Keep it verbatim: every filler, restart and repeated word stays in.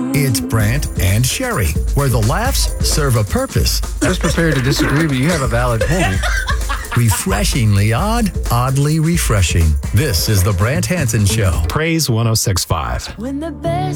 It's Brant and Sherry, where the laughs serve a purpose. I was prepared to disagree, but you have a valid point. Refreshingly odd, oddly refreshing. This is the Brant Hansen Show. Praise one oh six point five. When the best